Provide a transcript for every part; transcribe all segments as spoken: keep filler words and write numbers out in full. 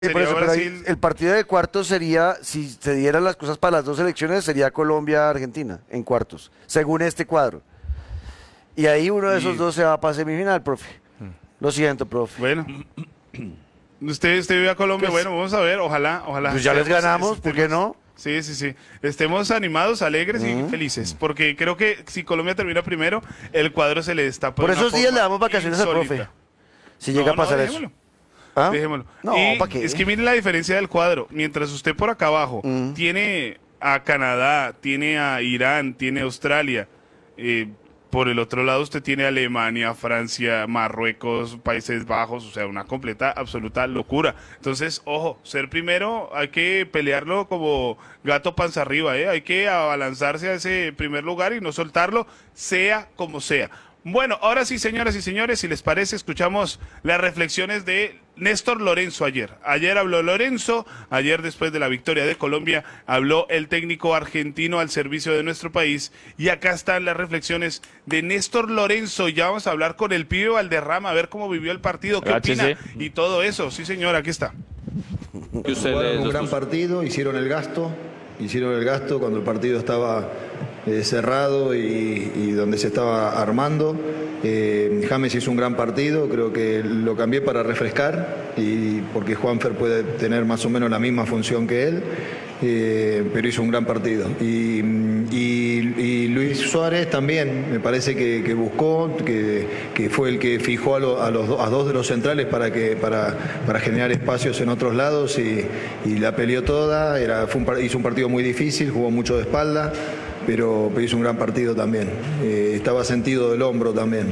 Sí, por sería eso, pero ahí Brasil. el partido de cuartos sería, si se dieran las cosas para las dos selecciones, sería Colombia-Argentina en cuartos, según este cuadro. Y ahí uno de esos Y dos se va para semifinal, profe. Lo siento, profe. bueno, usted, usted vive a Colombia, Pues, bueno, vamos a ver, ojalá, ojalá pues ya les estemos, ganamos, ¿por qué estemos- no? sí, sí, sí, estemos animados, alegres y Mm. felices, porque creo que si Colombia termina primero, el cuadro se le destapa de Por una esos días le forma damos vacaciones al profe, insólita. si No, llega a no, pasar eso. dejémoslo. ¿Ah? Dejémoslo. No, Y ¿para qué? es que mire la diferencia del cuadro. Mientras usted por acá abajo Mm. tiene a Canadá, tiene a Irán, tiene a Australia. eh, por el otro lado usted tiene a Alemania, Francia, Marruecos, Países Bajos. O sea, una completa, absoluta locura. Entonces, ojo, ser primero hay que pelearlo como gato panza arriba. ¿eh? Hay que abalanzarse a ese primer lugar y no soltarlo, sea como sea. Bueno, ahora sí, señoras y señores, si les parece, escuchamos las reflexiones de Néstor Lorenzo ayer. Ayer habló Lorenzo, ayer después de la victoria de Colombia, habló el técnico argentino al servicio de nuestro país. Y acá están las reflexiones de Néstor Lorenzo. Ya vamos a hablar con el pibe Valderrama, a ver cómo vivió el partido, qué opina Agáchese. y todo eso. Sí, señor, aquí está. Que usted Jugaron le- un gran partido, hicieron el gasto, hicieron el gasto cuando el partido estaba eh, cerrado y, y donde se estaba armando. Eh, James hizo un gran partido, creo que lo cambié para refrescar, y porque Juanfer puede tener más o menos la misma función que él, eh, pero hizo un gran partido. Y, y- y Luis Suárez también, me parece que, que buscó, que, que fue el que fijó a, lo- a los, do- a dos de los centrales para, que, para, para generar espacios en otros lados y, y la peleó toda. Era, fue un par- hizo un partido muy difícil, jugó mucho de espalda, pero, pero hizo un gran partido también. Eh, estaba sentido del hombro también.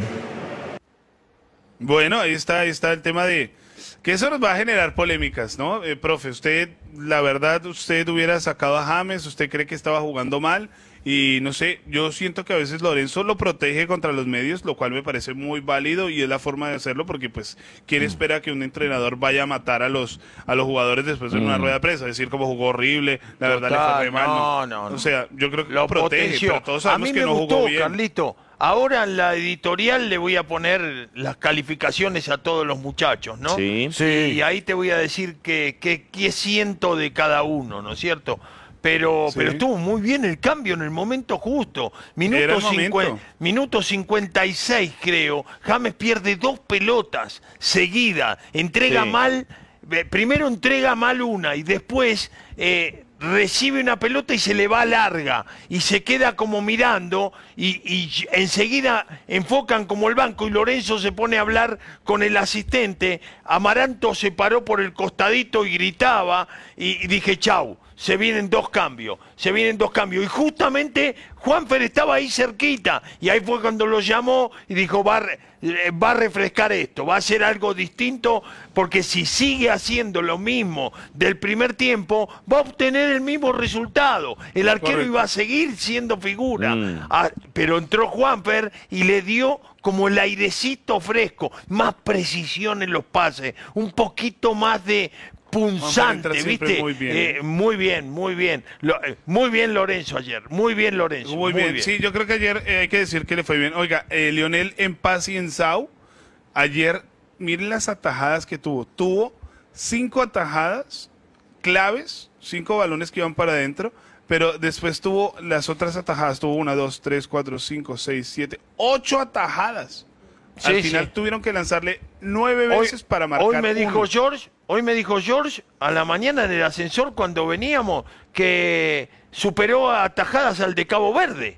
Bueno, ahí está, ahí está el tema de que eso nos va a generar polémicas, ¿no? Eh, profe, usted, la verdad, usted hubiera sacado a James, usted cree que estaba jugando mal y no sé, yo siento que a veces Lorenzo lo protege contra los medios, lo cual me parece muy válido y es la forma de hacerlo porque pues, ¿quién espera que un entrenador vaya a matar a los a los jugadores después de una rueda de prensa? Decir como jugó horrible, la verdad le fue Total, re mal. no, no, no. O sea, yo creo que Lo lo protege, potenció. pero todos A sabemos mí que me no gustó, jugó bien. Carlito. Ahora en la editorial le voy a poner las calificaciones a todos los muchachos, ¿no? Sí. Sí. Y ahí te voy a decir que, que, qué siento de cada uno, ¿no es cierto? Pero, Sí. pero estuvo muy bien el cambio en el momento justo. Era Minuto, el momento. cincuen- minuto cincuenta y seis, creo. James pierde dos pelotas seguidas. Entrega Sí. mal. eh, Primero entrega mal una y después eh, recibe una pelota y se le va larga. Y se queda como mirando y, y enseguida enfocan como el banco y Lorenzo se pone a hablar con el asistente. Amaranto se paró por el costadito y gritaba y, y dije, chau. Se vienen dos cambios, se vienen dos cambios. Y justamente Juanfer estaba ahí cerquita. Y ahí fue cuando lo llamó y dijo, va a, re- eh, va a refrescar esto, va a hacer algo distinto, porque si sigue haciendo lo mismo del primer tiempo, va a obtener el mismo resultado. El arquero Correcto. iba a seguir siendo figura. Mm. Ah, pero entró Juanfer y le dio como el airecito fresco, más precisión en los pases, un poquito más de punzante, entra siempre ¿viste? muy bien, Eh, ¿eh? muy bien, muy bien. Lo- eh, muy bien Lorenzo ayer, muy bien Lorenzo. Muy bien. sí, yo creo que ayer eh, hay que decir que le fue bien. Oiga, eh, Lionel en Paz y en Sau, ayer, miren las atajadas que tuvo. Tuvo cinco atajadas claves, cinco balones que iban para adentro, pero después tuvo las otras atajadas. Tuvo una, dos, tres, cuatro, cinco, seis, siete, ocho atajadas. Al Sí, final sí. tuvieron que lanzarle nueve Hoy, veces para marcar hoy me dijo uno. George, hoy me dijo George a la mañana en el ascensor cuando veníamos que superó a atajadas al de Cabo Verde.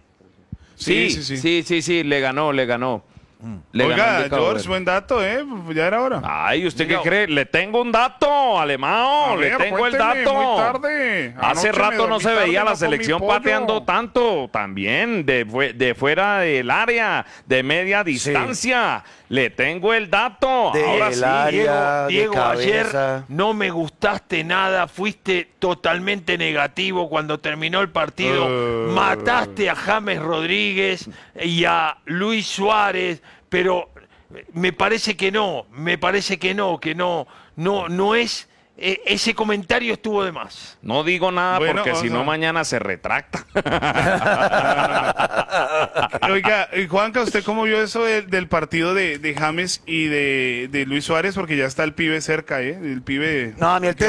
Sí, Sí, sí, sí. sí, sí, sí, le ganó, le ganó. Le ganó el Oiga, de Cabo George, Verde. buen dato, ¿eh? Ya era hora. Ay, ¿usted Diga- qué cree? Le tengo un dato, Alemão, A le ver, tengo el cuénteme, dato. muy tarde. Hace Anoche me rato no dormí se tarde, veía no la comí selección pollo. pateando tanto, también de, fue- de fuera del área, de media distancia. Le tengo el dato. De Ahora el sí. área. Diego, de Diego, ayer cabeza. no me gustaste nada, fuiste totalmente negativo cuando terminó el partido, Eh. mataste a James Rodríguez y a Luis Suárez, pero me parece que no, me parece que no, que no, no, no es eh, ese comentario estuvo de más. No digo nada Bueno, porque o si sea- no mañana se retracta. Oiga, y Juanca, ¿usted cómo vio eso del, del partido de, de James y de, de Luis Suárez? Porque ya está el pibe cerca, ¿eh? El pibe... No, a mí el